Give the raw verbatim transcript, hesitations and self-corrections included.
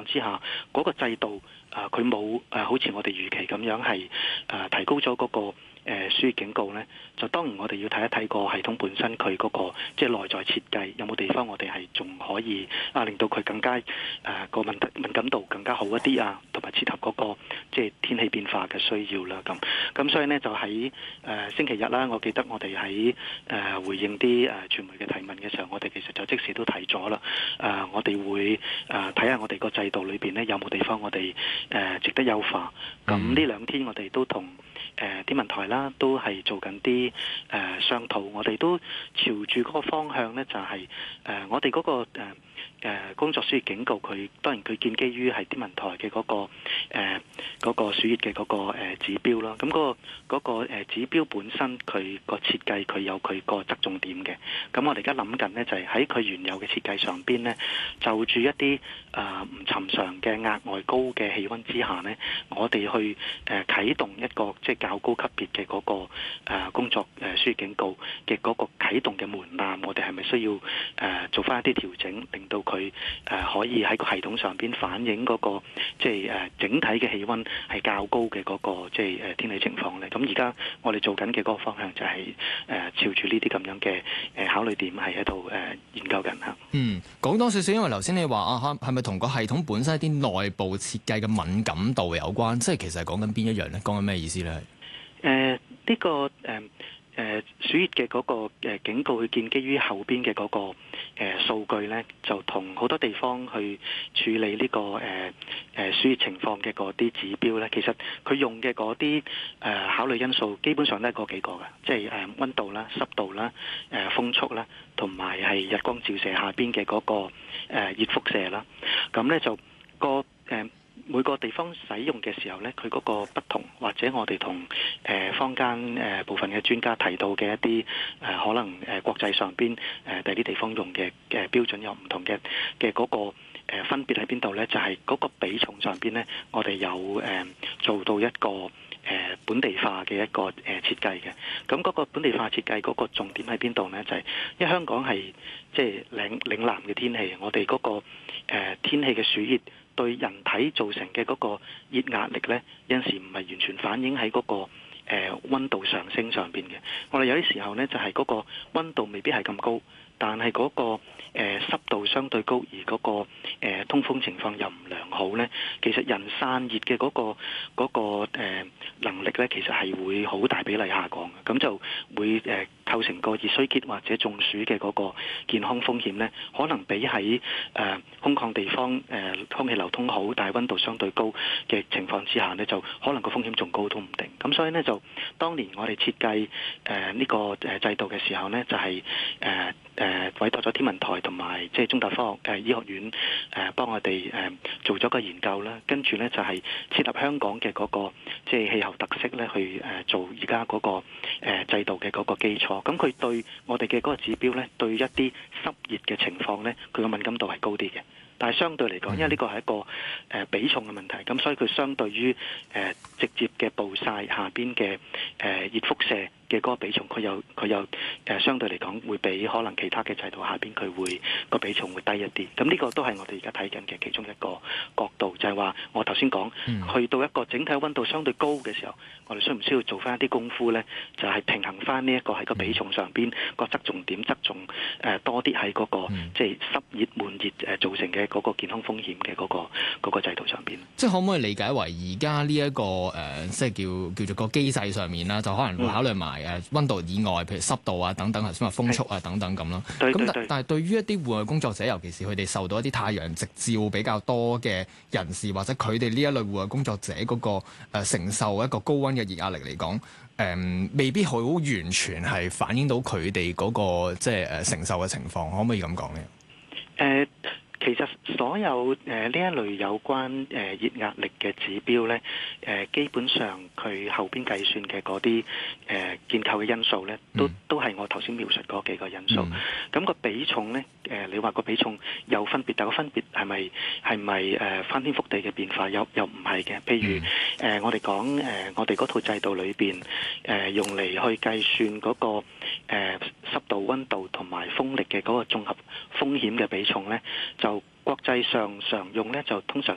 之下，嗰、那個制度啊，佢冇誒好似我哋預期咁樣係誒、呃、提高咗嗰、那個。誒暑熱警告咧，就當然我哋要睇一睇個系統本身佢嗰、那個即係內在設計有冇地方我哋係仲可以啊令到佢更加誒個、呃、敏敏感度更加好一啲啊，同埋切合嗰、那個即係天氣變化嘅需要啦咁。咁所以呢，就喺誒、呃、星期日啦，我記得我哋喺誒回應啲誒傳媒嘅提問嘅時候，我哋其實就即時都提咗啦。誒、呃、我哋會誒睇下我哋個制度裏邊呢，有冇地方我哋誒、呃、值得優化。咁呢兩天我哋都同誒、呃、天文台啦，都係做緊啲誒商討，我哋都朝住嗰個方向呢，就係、是、誒、呃、我哋嗰、那個誒、呃呃、工作暑熱警告，佢當然佢建基於係天文台嘅嗰、那個誒嗰、呃那個暑熱嘅嗰個誒指標啦。咁、那、嗰個嗰、那個誒指標本身佢個設計佢有佢個側重點嘅。咁我哋而家諗緊呢，就係喺佢原有嘅設計上邊呢，就住一啲誒唔尋常嘅額外高嘅氣温之下呢，我哋去誒、呃、啟動一個即係較高級別嘅嗰個、呃、工作誒暑熱警告嘅嗰個啟動嘅門檻，我哋係咪需要誒、呃、做翻一啲調整，令到佢誒、呃、可以喺個系統上邊反映嗰、那個即係誒、呃、整體嘅氣温係較高嘅嗰、那個即係誒天氣情況咧？咁而家我哋做緊嘅嗰個方向就係、是、誒、呃、朝住呢啲咁樣嘅誒考慮點係喺度誒研究緊嚇。 嗯，講多少少，因為頭先你話啊，係咪同個系統本身一啲內部設計嘅敏感度有關？即係其實係講緊邊一樣咧？講緊咩意思咧？ 誒、呃、呢、這個誒誒暑熱嘅嗰個誒警告，佢建基於後邊嘅嗰個誒、呃、數據咧，就同好多地方去處理呢、這個誒誒暑熱情況嘅嗰啲指標咧，其實佢用嘅嗰啲誒考慮因素，基本上都係嗰幾個嘅，即係誒溫度啦、濕度啦、誒、呃、風速啦，同埋係日光照射下邊嘅嗰個誒、呃、熱輻射啦。咁咧就個誒。呃每個地方使用嘅時候呢，佢嗰個不同，或者我哋同誒坊間誒、呃、部分嘅專家提到嘅一啲誒、呃、可能誒、呃、國際上邊誒第啲地方用嘅誒、呃、標準有唔同嘅嘅嗰個誒、呃、分別喺邊度呢？就係、是、嗰個比重上邊呢，我哋有誒、呃、做到一個誒、呃、本地化嘅一個誒設計嘅。咁嗰個本地化設計嗰個重點喺邊度呢？就係、是、因為香港係即係嶺嶺南嘅天氣，我哋嗰、那個誒、呃、天氣嘅暑熱，對人體造成嘅嗰個熱壓力呢，有陣時唔係完全反映喺嗰、那個誒溫、呃、度上升上邊嘅。我哋有啲時候呢，就係、是、嗰個溫度未必係咁高，但係嗰、那個誒、呃、濕度相對高，而嗰、那個誒、呃、通風情況又唔良好呢。其實人散熱嘅嗰、那個嗰、那個呃、能力呢，其實係會好大比例下降嘅，咁就會誒、呃構成個熱衰竭或者中暑嘅嗰個健康風險呢，可能比喺誒、呃、空曠地方誒、呃、空氣流通好，但係溫度相對高嘅情況之下呢，就可能個風險仲高都唔定。咁所以呢，就當年我哋設計誒呢個誒制度嘅時候呢，就係誒誒委託咗天文台同埋即係中大科學誒、呃、醫學院誒、呃、幫我哋誒、呃、做咗個研究啦，跟住呢，就係、是、切合香港嘅嗰、那個即係氣候特色呢，去誒、呃、做而家嗰個誒、呃、制度嘅嗰個基礎。咁佢對我哋嘅嗰個指標呢，對一啲濕熱嘅情況呢，佢個敏感度係高啲嘅。但係相對嚟講，因為呢個係一個誒、呃、比重嘅問題，咁所以佢相對於誒、呃、直接嘅暴曬下邊嘅誒熱輻射嘅嗰個比重，佢有佢有誒、呃、相對嚟講會比可能其他嘅制度下邊佢會個比重會低一啲。咁呢個都係我哋而家睇緊嘅其中一個角度，就係、是、話我頭先講去到一個整體溫度相對高嘅時候，我哋需唔需要做翻一啲功夫呢？就係、是、平衡翻呢一個喺個比重上邊個側重點側重誒、呃、多啲喺嗰個、嗯、即係濕熱悶熱誒造成嘅嗰個健康風險嘅嗰、那個那個制度上邊。即係可唔可以理解為而家呢一個誒、呃，即係叫叫做個機制上面啦，就可能會考慮埋誒溫度以外，譬如濕度啊等等，頭先話風速啊等等咁咯。咁但但係對於一啲戶外工作者，尤其是佢哋受到一啲太陽直照比較多嘅人士，或者佢哋呢一類戶外工作者嗰、那個誒、呃、承受一個高溫嘅熱壓力嚟講，誒、呃、未必好完全係反映到佢哋嗰個即係誒、呃、承受嘅情況，可唔可以咁講咧？ 誒、uh。其實所有誒呢、呃、一類有關誒、呃、熱壓力嘅指標咧，誒、呃、基本上佢後邊計算嘅嗰啲誒建構嘅因素咧，都、嗯、都係我頭先描述嗰幾個因素。咁、嗯、個比重咧，誒、呃、你話個比重有分別，但個分別係咪係咪誒翻天覆地嘅變化？又又唔係嘅。譬如誒、嗯呃、我哋講誒我哋嗰套制度裏邊誒用嚟去計算嗰、那個誒、呃、濕度、溫度同埋風力嘅嗰個綜合風險嘅比重咧，就國際上常用咧就通常